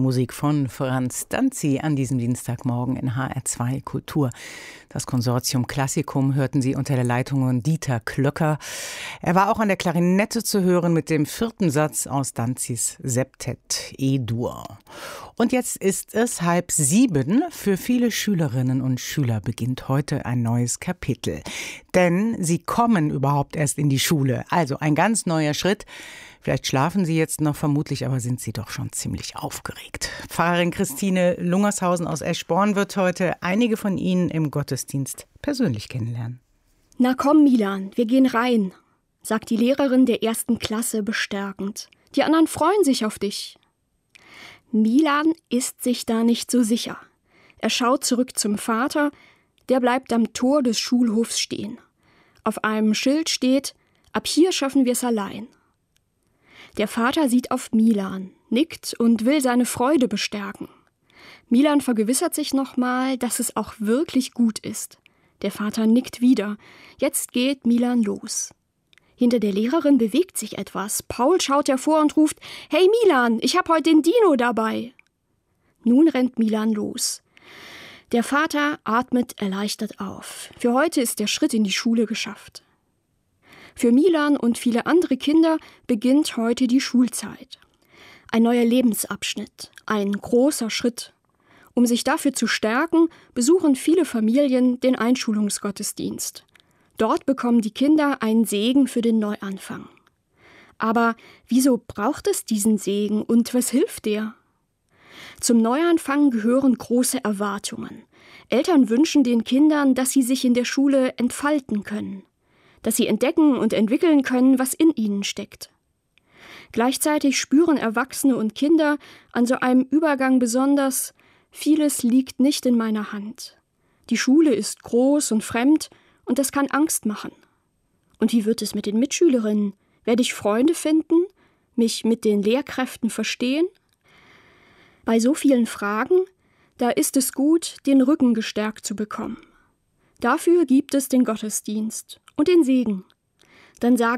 Musik von Franz Danzi an diesem Dienstagmorgen in HR2 Kultur. Das Konsortium Classicum hörten Sie unter der Leitung von Dieter Klöcker. Er war auch an der Klarinette zu hören mit dem 4. Satz aus Danzis Septett E-Dur. Und jetzt ist es 6:30. Für viele Schülerinnen und Schüler beginnt heute ein neues Kapitel. Denn sie kommen überhaupt erst in die Schule. Also ein ganz neuer Schritt. Vielleicht schlafen Sie jetzt noch, vermutlich aber sind Sie doch schon ziemlich aufgeregt. Pfarrerin Christine Lungershausen aus Eschborn wird heute einige von Ihnen im Gottesdienst persönlich kennenlernen. Na komm, Milan, wir gehen rein, sagt die Lehrerin der 1. Klasse bestärkend. Die anderen freuen sich auf dich. Milan ist sich da nicht so sicher. Er schaut zurück zum Vater, der bleibt am Tor des Schulhofs stehen. Auf einem Schild steht: Ab hier schaffen wir es allein. Der Vater sieht auf Milan, nickt und will seine Freude bestärken. Milan vergewissert sich nochmal, dass es auch wirklich gut ist. Der Vater nickt wieder. Jetzt geht Milan los. Hinter der Lehrerin bewegt sich etwas. Paul schaut hervor und ruft: Hey Milan, ich habe heute den Dino dabei. Nun rennt Milan los. Der Vater atmet erleichtert auf. Für heute ist der Schritt in die Schule geschafft. Für Milan und viele andere Kinder beginnt heute die Schulzeit. Ein neuer Lebensabschnitt, ein großer Schritt. Um sich dafür zu stärken, besuchen viele Familien den Einschulungsgottesdienst. Dort bekommen die Kinder einen Segen für den Neuanfang. Aber wieso braucht es diesen Segen und was hilft der? Zum Neuanfang gehören große Erwartungen. Eltern wünschen den Kindern, dass sie sich in der Schule entfalten können, dass sie entdecken und entwickeln können, was in ihnen steckt. Gleichzeitig spüren Erwachsene und Kinder an so einem Übergang besonders: Vieles liegt nicht in meiner Hand. Die Schule ist groß und fremd und das kann Angst machen. Und wie wird es mit den Mitschülerinnen? Werde ich Freunde finden? Mich mit den Lehrkräften verstehen? Bei so vielen Fragen, da ist es gut, den Rücken gestärkt zu bekommen. Dafür gibt es den Gottesdienst und den Segen. Dann sagen